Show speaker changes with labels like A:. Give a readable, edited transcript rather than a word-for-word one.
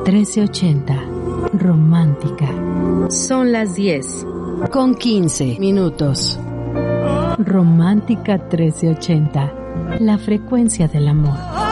A: 1380. Romántica.
B: Son las 10:15.
A: Romántica 1380. La frecuencia del amor.